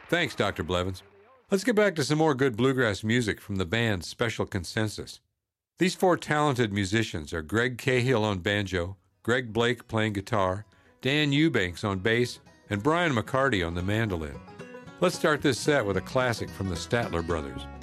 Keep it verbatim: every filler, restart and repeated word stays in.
Thanks, Doctor Blevins. Let's get back to some more good bluegrass music from the band Special Consensus. These four talented musicians are Greg Cahill on banjo, Greg Blake playing guitar, Dan Eubanks on bass, and Brian McCarty on the mandolin. Let's start this set with a classic from the Statler Brothers.